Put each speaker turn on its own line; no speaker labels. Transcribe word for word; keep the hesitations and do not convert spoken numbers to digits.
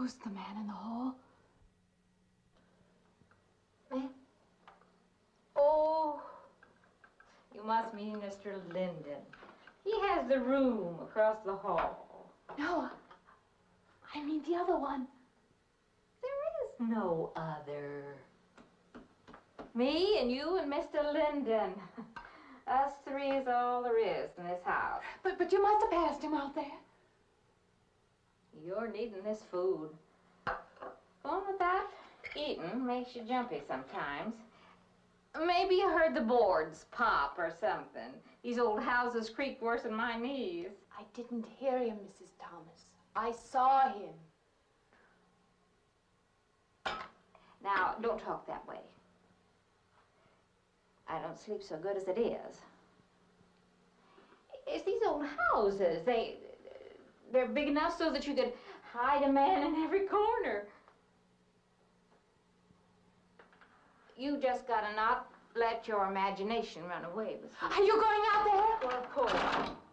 Who's the man in the hall?
Me? Oh, you must mean Mister Linden. He has the room across the hall.
No, I mean the other one.
There is no other. Me and you and Mister Linden. Us three is all there is in this house.
But, but you must have passed him out there.
You're needing this food. Going without eating makes you jumpy sometimes. Maybe you heard the boards pop or something. These old houses creak worse than my knees.
I didn't hear him, Missus Thomas. I saw him.
Now, don't talk that way. I don't sleep so good as it is. It's these old houses. They, they're big enough so that you could hide a man in every corner. You just gotta not let your imagination run away with you.
Are you going out there?
Well, of course.